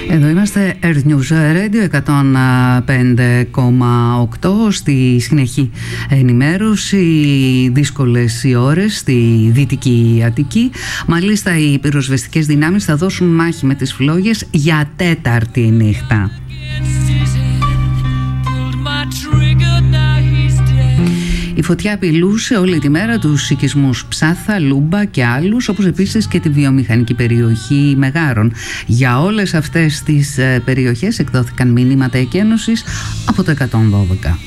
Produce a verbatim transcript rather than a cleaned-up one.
Εδώ είμαστε Earth News Radio εκατόν πέντε κόμμα οκτώ στη συνεχή ενημέρωση. Δύσκολες οι ώρες στη Δυτική Αττική. Μάλιστα οι πυροσβεστικές δυνάμεις θα δώσουν μάχη με τις φλόγες για τέταρτη νύχτα. Η φωτιά απειλούσε όλη τη μέρα τους οικισμούς Ψάθα, Λούμπα και άλλους, όπως επίσης και τη βιομηχανική περιοχή Μεγάρων. Για όλες αυτές τις περιοχές εκδόθηκαν μηνύματα εκένωσης από το εκατόν δώδεκα.